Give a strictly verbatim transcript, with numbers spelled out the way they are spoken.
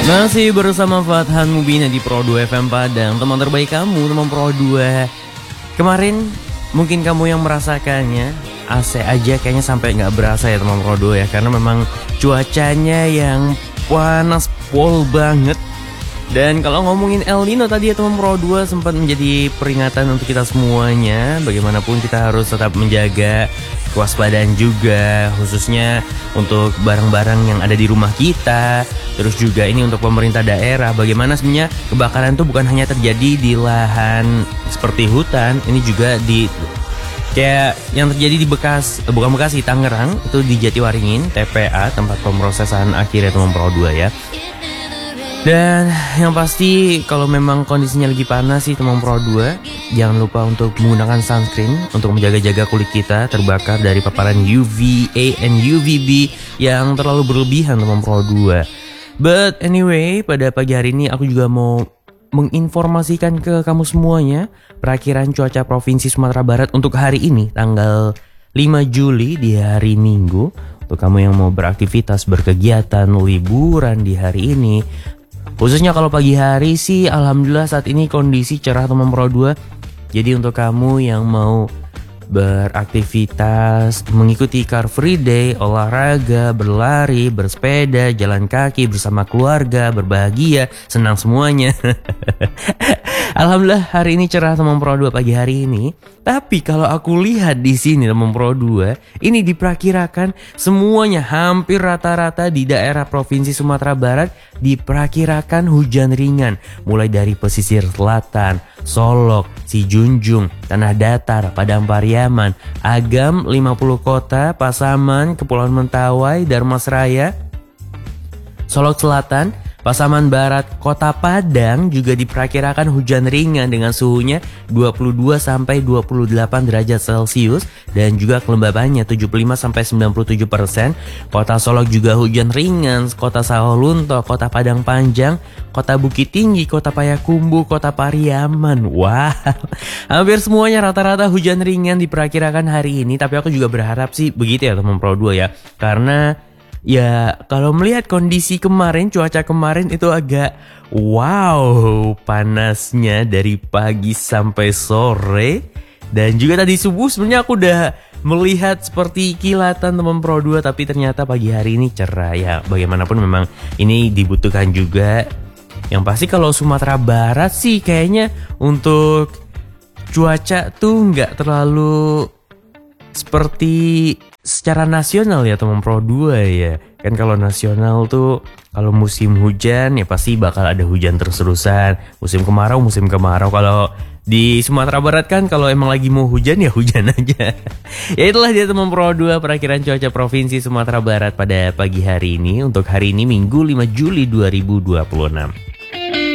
Masih bersama Fathan Mubina di Pro dua F M Padang, teman terbaik kamu, teman Pro dua. Kemarin mungkin kamu yang merasakannya, A C aja kayaknya sampai nggak berasa ya teman Pro dua ya, karena memang cuacanya yang panas pol banget. Dan kalau ngomongin El Nino tadi ya teman Pro dua sempat menjadi peringatan untuk kita semuanya. Bagaimanapun kita harus tetap menjaga kewaspadaan juga, khususnya untuk barang-barang yang ada di rumah kita. Terus juga ini untuk pemerintah daerah, bagaimana sebenarnya kebakaran itu bukan hanya terjadi di lahan seperti hutan, ini juga di kayak yang terjadi di Bekas, bukan Bekasi, Tangerang, itu di Jatiwaringin, T P A, tempat pemrosesan akhirnya teman Pro dua ya. Dan yang pasti kalau memang kondisinya lagi panas sih teman Pro dua, jangan lupa untuk menggunakan sunscreen untuk menjaga-jaga kulit kita terbakar dari paparan U V A and U V B yang terlalu berlebihan teman Pro dua. But anyway, pada pagi hari ini aku juga mau menginformasikan ke kamu semuanya perakiran cuaca Provinsi Sumatera Barat untuk hari ini tanggal lima Juli di hari Minggu. Untuk kamu yang mau beraktivitas, berkegiatan, liburan di hari ini, khususnya kalau pagi hari sih alhamdulillah saat ini kondisi cerah teman Pro dua. Jadi untuk kamu yang mau beraktivitas, mengikuti Car Free Day, olahraga, berlari, bersepeda, jalan kaki bersama keluarga, berbahagia, senang semuanya. Alhamdulillah hari ini cerah teman Pro dua pagi hari ini. Tapi kalau aku lihat di sini teman Pro dua, ini diperkirakan semuanya hampir rata-rata di daerah Provinsi Sumatera Barat diperkirakan hujan ringan, mulai dari pesisir selatan, Solok, Sijunjung, Tanah Datar, Padang Pariaman, Agam, lima puluh kota, Pasaman, Kepulauan Mentawai, Darmasraya, Solok Selatan, Pasaman Barat, Kota Padang juga diperkirakan hujan ringan dengan suhunya dua puluh dua sampai dua puluh delapan derajat Celcius dan juga kelembabannya tujuh puluh lima sampai sembilan puluh tujuh persen. Kota Solok juga hujan ringan, Kota Sawalunto, Kota Padang Panjang, Kota Bukit Tinggi, Kota Payakumbuh, Kota Pariaman. Wah, wow. Hampir semuanya rata-rata hujan ringan diperkirakan hari ini, tapi aku juga berharap sih begitu ya teman Pro dua ya. Karena ya kalau melihat kondisi kemarin, cuaca kemarin itu agak wow panasnya dari pagi sampai sore. Dan juga tadi subuh sebenarnya aku udah melihat seperti kilatan teman Pro dua, tapi ternyata pagi hari ini cerah ya. Bagaimanapun memang ini dibutuhkan juga. Yang pasti kalau Sumatera Barat sih kayaknya untuk cuaca tuh nggak terlalu seperti secara nasional ya teman Pro dua ya. Kan kalau nasional tuh kalau musim hujan ya pasti bakal ada hujan terus-terusan. Musim kemarau, musim kemarau. Kalau di Sumatera Barat kan kalau emang lagi mau hujan ya hujan aja. Ya itulah dia teman Pro dua perakiran cuaca Provinsi Sumatera Barat pada pagi hari ini. Untuk hari ini Minggu lima Juli dua ribu dua puluh enam.